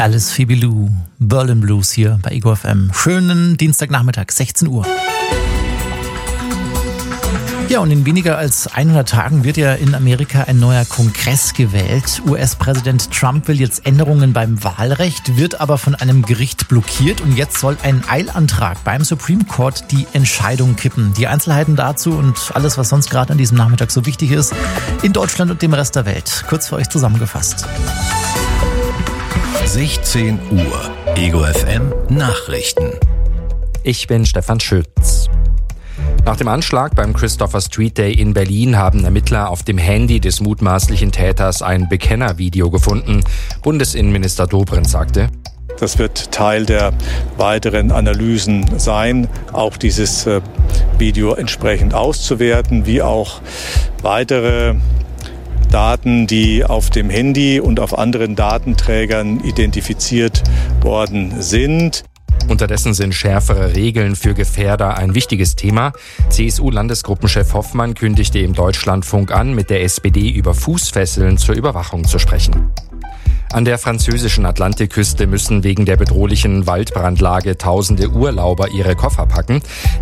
Alice Fibilou, Berlin Blues hier bei Ego FM. Schönen Dienstagnachmittag, 16 Uhr. Ja, und in weniger als 100 Tagen wird ja in Amerika ein neuer Kongress gewählt. US-Präsident Trump will jetzt Änderungen beim Wahlrecht, wird aber von einem Gericht blockiert. Und jetzt soll ein Eilantrag beim Supreme Court die Entscheidung kippen. Die Einzelheiten dazu und alles, was sonst gerade an diesem Nachmittag so wichtig ist, in Deutschland und dem Rest der Welt. Kurz für euch zusammengefasst. 16 Uhr. Ego FM Nachrichten. Ich bin Stefan Schütz. Nach dem Anschlag beim Christopher Street Day in Berlin haben Ermittler auf dem Handy des mutmaßlichen Täters ein Bekennervideo gefunden. Bundesinnenminister Dobrindt sagte: Das wird Teil der weiteren Analysen sein, auch dieses Video entsprechend auszuwerten, wie auch weitere Daten, die auf dem Handy und auf anderen Datenträgern identifiziert worden sind. Unterdessen sind schärfere Regeln für Gefährder ein wichtiges Thema. CSU-Landesgruppenchef Hoffmann kündigte im Deutschlandfunk an, mit der SPD über Fußfesseln zur Überwachung zu sprechen. An der französischen Atlantikküste müssen wegen der bedrohlichen Waldbrandlage tausende Urlauber ihre Koffer packen.